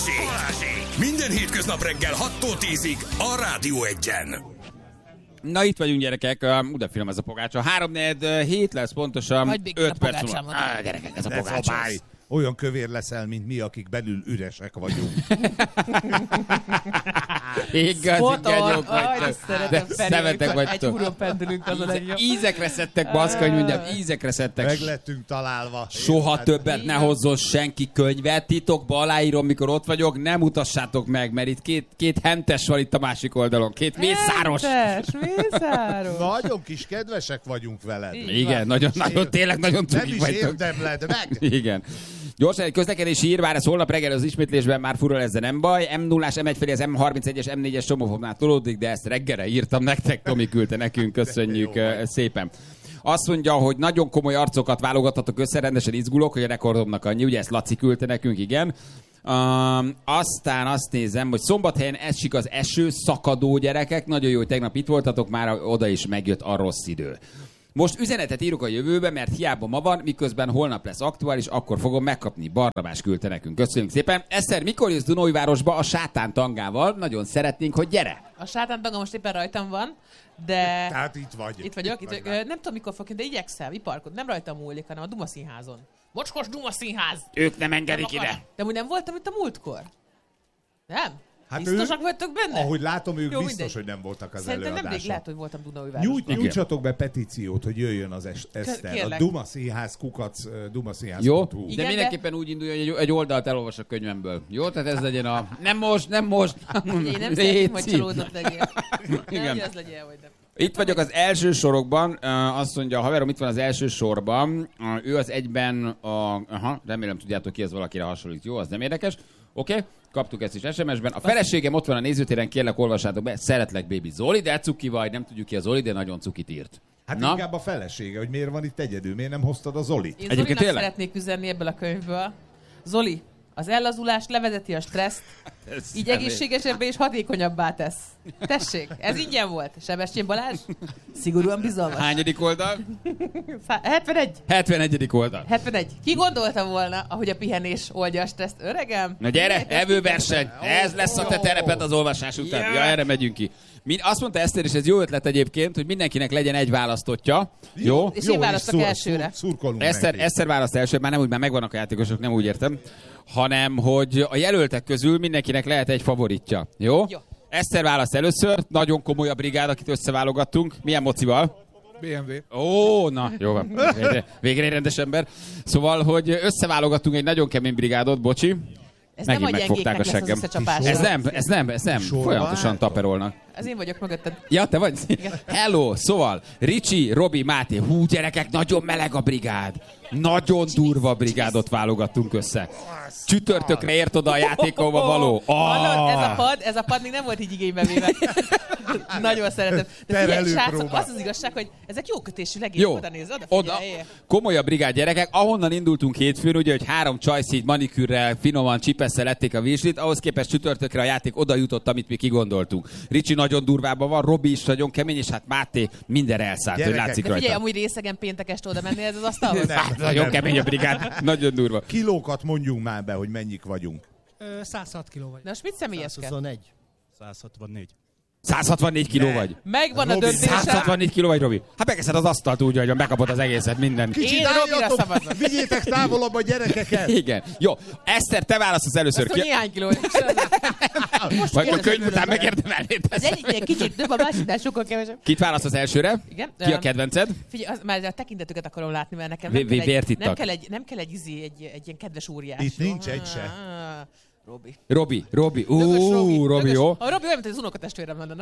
Minden hétköznap reggel 6-tól 10-ig a Rádió Egyen. Na itt vagyunk, gyerekek, de film ez a pogácsa. 3-4 lesz pontosan, 5 perc múlva. Gyerekek, ez a pogácsa. Olyan kövér leszel, mint mi, akik belül üresek vagyunk. Igazi genyók vagytok. De szemetek vagytok. Egy húron pendülünk, az a legjobb. Ízekre szedtek, baszka, hogy mondjam, ízekre szedtek. Meg lettünk találva. Soha többet ne hozzon senki könyvet, titokba aláírom, mikor ott vagyok, nem utassátok meg, mert itt két hentes van itt a másik oldalon, két mészáros. Mészáros. Nagyon kis kedvesek vagyunk veled. Igen, nagyon, tényleg nagyon Nem cukik is vagytok. érdemled meg. Igen. Gyorsan egy közlekedési hír, bár ez holnap reggel az ismétlésben már fura lesz, de nem baj. M0-as, M1 felé az M31-es, M4-es csomófoknál tolódik, de ezt reggelre írtam nektek, Tomi küldte nekünk, köszönjük szépen. Azt mondja, hogy nagyon komoly arcokat válogattatok össze, rendesen izgulok, hogy a rekordomnak annyi, ugye ezt Laci küldte nekünk, igen. Aztán azt nézem, hogy Szombathelyen esik az eső, szakadó gyerekek, nagyon jó, hogy tegnap itt voltatok, már oda is megjött a rossz idő. Most üzenetet írok a jövőbe, mert hiába ma van, miközben holnap lesz aktuális, akkor fogom megkapni. Barnabás küldte nekünk. Köszönjük szépen. Eszter, mikor jössz Dunaújvárosba a sátántangával? Nagyon szeretnénk, hogy gyere. A sátántanga most éppen rajtam van, de... Tehát itt vagy. Itt vagyok. Nem tudom, mikor fog, de igyekszem, iparkod. Nem rajtam múlik, hanem a Duma Színházon. Mocskos Duma Színház! Ők nem engedik ide. De úgy nem voltam itt a múltkor. Nem? Hát biztosak vagytok benne? Ahogy látom, ők jó, biztos, mindegy. hogy nem voltak az Szerintem előadáson. nemrég lehet, hogy voltam Dunaújvárosban. Nyújtsatok be petíciót, hogy jöjjön az Eszter. Kérlek. A Duma Színház Duma Színház. Jó, .hu. de mindenképpen úgy induljon, hogy egy oldalt elolvas a könyvemből. Jó, tehát ez legyen a... Nem most. Én nem szeretném, hogy csalódott legyél. Igen. Nem, az legyen, hogy nem. Itt vagyok az első sorokban, azt mondja, a haverom itt van az első sorban, ő az egyben remélem tudjátok ki, az valakire hasonlít, jó, az nem érdekes. Oké, kaptuk ezt is SMS-ben. A feleségem ott van a nézőtéren, kérlek olvassátok be, szeretlek baby Zoli, de cuki vagy, nem tudjuk ki a Zoli, de nagyon cukit írt. Hát Na? inkább a felesége, hogy miért van itt egyedül, miért nem hoztad a Zolit? Én Egyébként Zolinak tényleg? szeretnék üzenni ebből a könyvből. Zoli, az ellazulás levezeti a stresszt, így egészségesebbé és hatékonyabbá tesz. Tessék, ez ingyen volt. Sebestyén Balázs, szigorúan bizalmas. Hányadik oldal? 71. 71. oldal. 71. Ki gondolta volna, ahogy a pihenés oldja a stresszt, öregem? Na gyere, evőverseny! Ez lesz a te tereped az olvasás után. Ja, erre megyünk ki. Azt mondta Eszter, és ez jó ötlet egyébként, hogy mindenkinek legyen egy választottja. Jó? És én választok elsőre. Szurkolunk Eszter választ elsőre, már nem úgy, már megvannak a játékosok, nem úgy értem, hanem hogy a jelöltek közül mindenkinek lehet egy favoritja. Jó? Jó. Eszter választ először, nagyon komoly a brigád, akit összeválogattunk. Milyen mocival? BMW. Ó, na, jó van. Végre egy rendes ember. Szóval, hogy összeválogattunk egy nagyon kemény brigádot, bocsi. Ez Megint nem a megfogták a gyengéknek lesz az seggem. összecsapás. Ez nem. Folyamatosan taperolnak. Ez én vagyok mögötted. Ja, te vagy? Hello, szóval, Ricsi, Robi, Máté, gyerekek, nagyon meleg a brigád. Nagyon durva brigádot válogattunk össze. Csütörtökre ért oda a játékóba való. Hallod, ez a pad még nem volt így igénybe véve. Nagyon szeretem. De figyelj, srácok, az az igazság, hogy ezek jó kötésű legény. Jó, Oda nézz, oda. Komoly a brigád, gyerekek. Ahonnan indultunk hétfőn, ugye, hogy 3 csajszít manikűrrel, finoman csipesszel lették a virslit, ahhoz képest csütörtökre a játék oda jutott, amit mi kigondoltunk. Ricsi nagyon durvában van, Robi is nagyon kemény, és hát Máté mindenre elszállt, hogy látszik rajta. Figyelj, rajta. amúgy részegen péntek este oda menni ez az asztalhoz? Nagyon kemény a brigád, nagyon durva. Kilókat mondjunk már be, hogy mennyik vagyunk. 106 kiló vagy. Na most mit személyeskedsz? 164. 164 kiló vagy. Megvan a Robi, döntésem. 164 kiló vagy, Robi. Hát megeszed az asztalt úgy, hogy megkapod az egészet, minden. Kicsit Én Robira álljatok, szavazok. vigyétek távolabb a gyerekeket. Igen. Jó. Eszter, te válaszolsz először. Azt mondja, néhány kiló. Vagy a könyv után megérdemelnéd. Az egyiknél kicsit több, a másiknál sokkal kevesebb. Kit választasz elsőre? Igen. Ki a kedvenced? Figyelj, már a tekintetüket akarom látni, mert nekem Vért ittak. nem kell egy ilyen kedves óriás. Itt nincs egy se. Robi. Robi. Robi, jó. A Robi olyan, mint az unokatestvérem lenne, nem?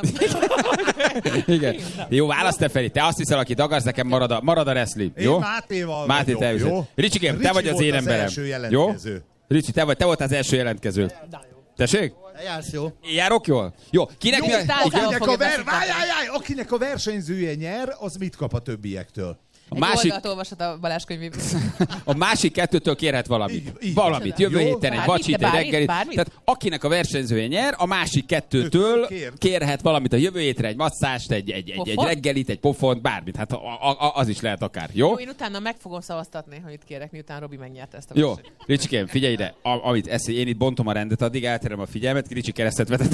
Igen. Jó, választ te Feri. Te azt hiszel, akit akarsz, nekem marad a wrestling. Jó? Én Mátéval Máté, te vagyok, jó? elviszed. Ricsikém, te vagy az én emberem. Jó? Ricsi, te volt az első jelentkező. Tessék? Jársz jó. Járok jól? Jó. Kinek Jó, mi a... tárgyalva Igen? fogja beszélni. Akinek a versenyzője nyer, az mit kap a többiektől? A másik, oldalt olvashat a Balázs könyvében. a másik kettőtől kérhet valamit. Így Valamit. Jövő Jó. héten egy Bármit, vacsit, egy de reggelit. bármit? Tehát akinek a versenyzője nyer, a másik kettőtől kérhet valamit a jövő hétre, egy masszást, egy reggelit, egy pofont, bármit. Hát az is lehet akár. Jó? Jó, én utána meg fogom szavaztatni, hogy itt kérek, miután Robi megnyerte ezt a Jó, versenyt. Ricsikém, figyelj ide, amit én itt bontom a rendet, addig elterem a figyelmet, Ricsi keresztet vetett.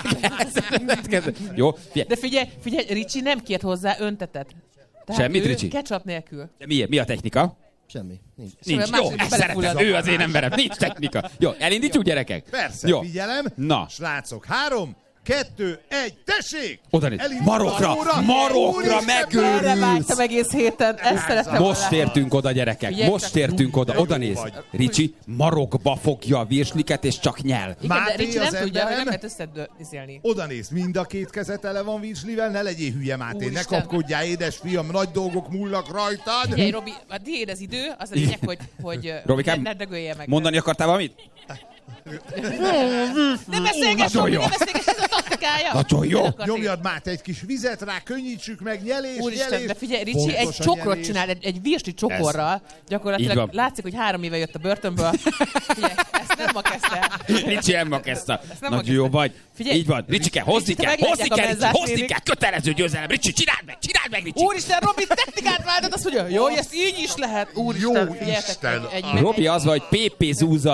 Jó, figyelj. De figyelj, Ricsi nem kért hozzá öntetet. Tehát Semmit, ő Ricsi? ketchup nélkül. De mi a technika? Semmi. Nincs. Nincs. Szóval Jó, második ezt belefullad. szeretem. Ő az én emberem. Nincs technika. Jó, elindítjuk, gyerekek? Persze, Jó. figyelem. Na. Srácok, 3, 2, 1, tessék! Oda néz. Elindul Marokra Úristen, Erre megőrülsz. vágytam egész héten, ezt szerettem Most volna. értünk oda, gyerekek. Figyelj, Most csak- értünk oda. De jó Oda néz. vagy. Ricsi marokba fogja a virsliket, és csak nyel. Igen, de Máté Ricsi nem az tudja, hogy emberem. nem lehet összedőzélni. Oda néz, mind a két keze tele van virslivel, ne legyél hülye, Máté, ne Úristen. kapkodjál, édesfiam, nagy dolgok múlnak rajtad. Figyelj, Robi, a tiéd az idő, az a lényeg, hogy Robikám, ne dögölje meg. Mondani akartál valamit? Nem beszélgess, Nagyon Robi, jó. nem beszélgess, ez a taktikája. Nagyon jó. Nem akar Nyomjad már egy kis vizet rá, könnyítsük meg, nyelés, Úristen, nyelés. de figyelj, Ricsi Fontos egy a csokrot nyelés. csinál, egy virsli csokorral. Így Gyakorlatilag van. látszik, hogy 3 éve jött a börtönből. Figyelj, ezt nem ma kezdte. Ricsi nem kezdte. nem Nagyon ma jó kezdte. vagy. Figyelj, Így van. Ricsike, hozni te kell, meglátják hozni a kell, Ricsi, menzát, hozni néni. kell. Kötelező győzelem. Ricsi, csináld meg, Ricsi. Úristen, Robi technikát váltott, azt mondja, jó, hogy ezt így is lehet. Úristen, Jó figyeljetek, Isten. egy Robi az vagy, PP zúzza